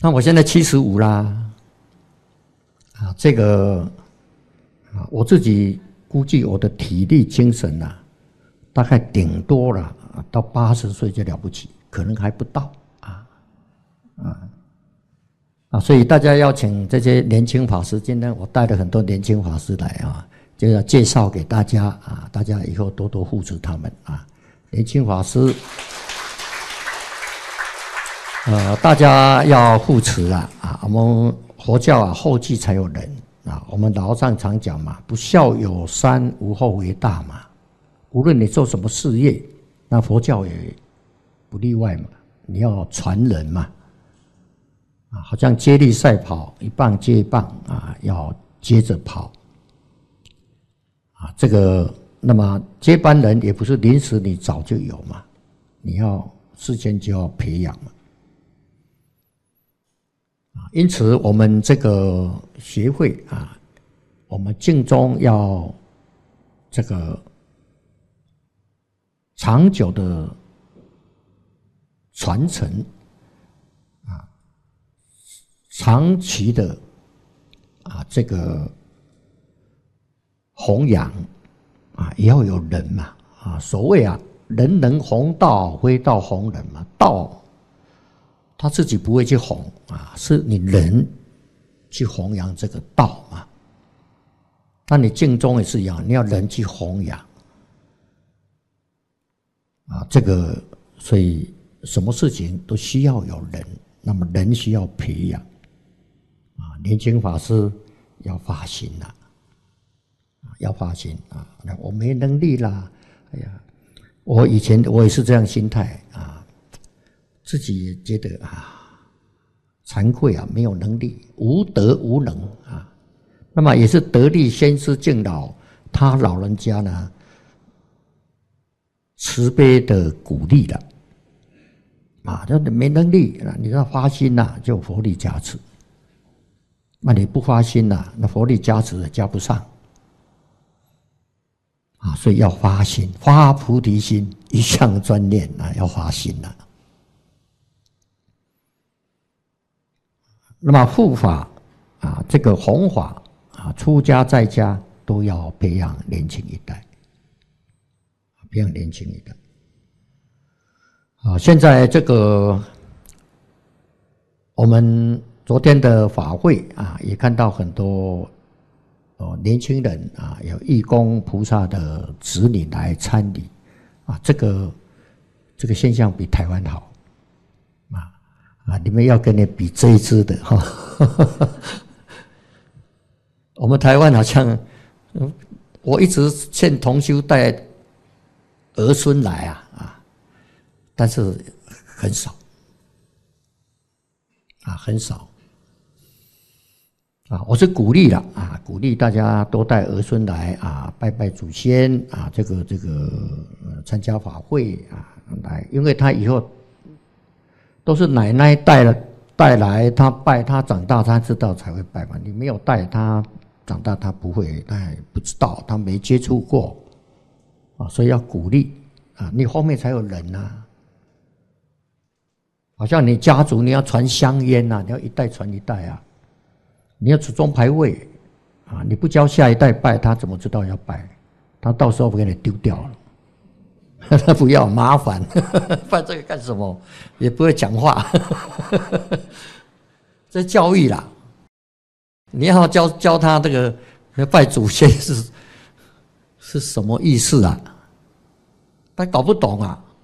看我现在75啦，这个我自己估计我的体力精神大概顶多了到80岁就了不起，可能还不到所以大家要请这些年轻法师，今天我带了很多年轻法师来就要介绍给大家大家以后多多护持他们年轻法师大家要护持我们佛教后继才有人我们老上常讲嘛，不孝有三，无后为大嘛。无论你做什么事业，那佛教也不例外嘛，你要传人嘛。好像接力赛跑，一棒接一棒要接着跑这个那么接班人也不是临时你早就有嘛，你要事先就要培养嘛。因此我们这个学会我们净宗要这个长久的传承长期的这个弘扬也要有人嘛所谓人能弘道，非道弘人嘛。道他自己不会去弘是你人去弘扬这个道嘛。那你净宗也是一样，你要人去弘扬这个所以什么事情都需要有人，那么人需要培养年轻法师要发心要发心我没能力啦，哎呀，我以前我也是这样心态自己也觉得惭愧没有能力，无德无能那么也是得力先师敬老他老人家呢慈悲的鼓励了他没能力你要发心就佛力加持。那你不发心那佛力加持也加不上所以要发心，发菩提心，一向专念要发心那么护法这个弘法出家在家都要培养年轻一代，培养年轻一代现在这个我们昨天的法会也看到很多年轻人有义工菩萨的子女来参礼这个现象比台湾好你们要跟你比这一支的我们台湾好像我一直劝同修带儿孙来但是很少很少我是鼓励了鼓励大家多带儿孙来拜拜祖先这个参加法会来，因为他以后都是奶奶带来，他拜，他长大他知道才会拜嘛。你没有带他长大，他不会，他也不知道，他没接触过所以要鼓励你后面才有人好像你家族你要传香烟你要一代传一代你要祖宗牌位你不教下一代拜，他怎么知道要拜？他到时候给你丢掉了。他不要麻烦，拜这个干什么？也不会讲话，这教育啦。你要教他这个拜祖先是什么意思他搞不懂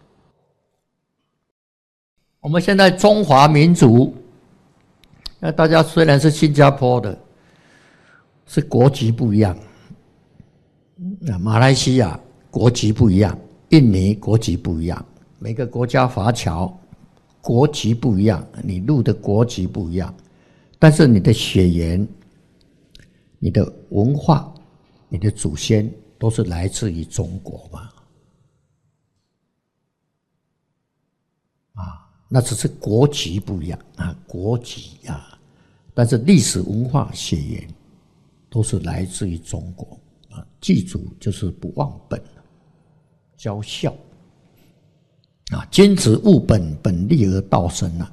我们现在中华民族，那大家虽然是新加坡的，是国籍不一样，马来西亚国籍不一样。印尼国籍不一样，每个国家华侨国籍不一样，你入的国籍不一样，但是你的血缘、你的文化、你的祖先都是来自于中国嘛？那只是国籍不一样国籍但是历史文化血缘都是来自于中国记住就是不忘本。教孝君子务本，本立而道生